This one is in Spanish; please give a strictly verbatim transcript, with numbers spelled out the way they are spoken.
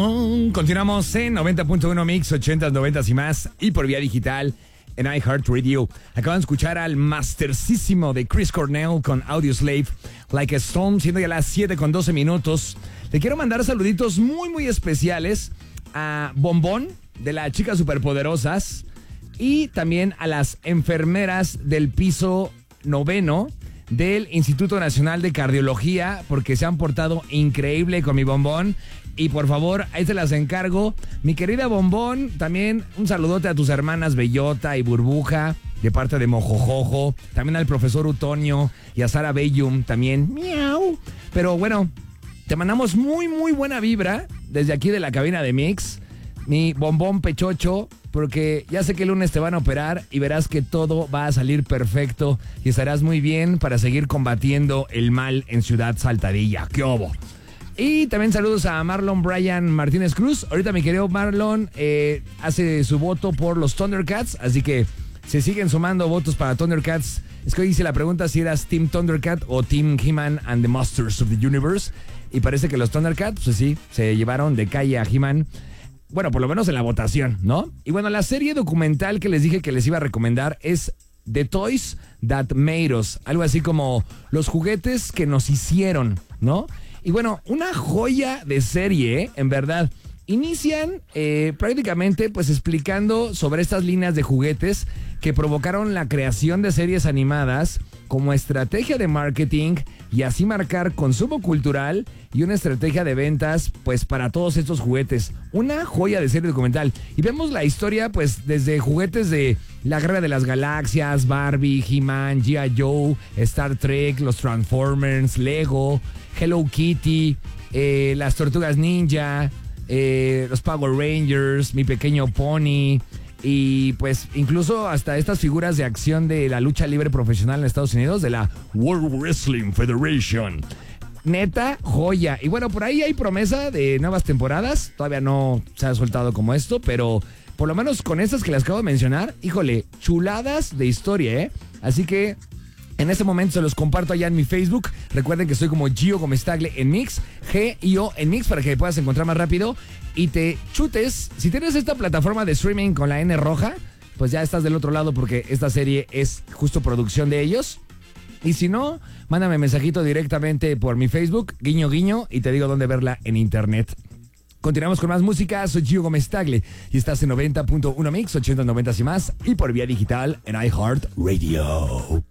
Radio. Continuamos en noventa punto uno Mix, ochentas, noventas y más, y por vía digital en iHeartRadio. Acaban de escuchar al mastercísimo de Chris Cornell con Audioslave, Like a Storm, siendo ya las siete con doce minutos. Le quiero mandar saluditos muy, muy especiales a Bombón, de las Chicas Superpoderosas, y también a las enfermeras del piso noveno del Instituto Nacional de Cardiología, porque se han portado increíble con mi Bombón. Y por favor, ahí se las encargo. Mi querida Bombón, también un saludote a tus hermanas Bellota y Burbuja, de parte de Mojojojo. También al profesor Utonio y a Sara Bellum, también. Miau. Pero bueno, te mandamos muy, muy buena vibra desde aquí de la cabina de Mix. Mi Bombón Pechocho, porque ya sé que el lunes te van a operar y verás que todo va a salir perfecto y estarás muy bien para seguir combatiendo el mal en Ciudad Saltadilla. ¡Qué obo! Y también saludos a Marlon Brian Martínez Cruz. Ahorita mi querido Marlon eh, hace su voto por los Thundercats, así que se siguen sumando votos para Thundercats. Es que hoy hice la pregunta si eras Team Thundercat o Team He-Man and the Masters of the Universe, y parece que los Thundercats, pues sí, se llevaron de calle a He-Man. Bueno, por lo menos en la votación, ¿no? Y bueno, la serie documental que les dije que les iba a recomendar es The Toys That Made Us. Algo así como los juguetes que nos hicieron, ¿no? Y bueno, una joya de serie, ¿eh? En verdad. Inician eh, prácticamente pues explicando sobre estas líneas de juguetes que provocaron la creación de series animadas como estrategia de marketing y así marcar consumo cultural y una estrategia de ventas pues para todos estos juguetes. Una joya de serie documental. Y vemos la historia pues desde juguetes de la Guerra de las Galaxias, Barbie, He-Man, G I. Joe, Star Trek, los Transformers, Lego, Hello Kitty, eh, las Tortugas Ninja, eh, los Power Rangers, Mi Pequeño Pony, y pues incluso hasta estas figuras de acción de la lucha libre profesional en Estados Unidos, de la World Wrestling Federation. Neta, joya. Y bueno, por ahí hay promesa de nuevas temporadas. Todavía no se ha soltado como esto, pero por lo menos con estas que les acabo de mencionar, híjole, chuladas de historia, ¿eh? Así que en este momento se los comparto allá en mi Facebook. Recuerden que soy como Gio Gómez Tagle en Mix, G I O en Mix, para que me puedas encontrar más rápido y te chutes. Si tienes esta plataforma de streaming con la N roja, pues ya estás del otro lado, porque esta serie es justo producción de ellos. Y si no, mándame mensajito directamente por mi Facebook, guiño guiño, y te digo dónde verla en internet. Continuamos con más música. Soy Gio Gómez Tagle y estás en noventa punto uno Mix, ochenta, noventa y más, y por vía digital en iHeartRadio.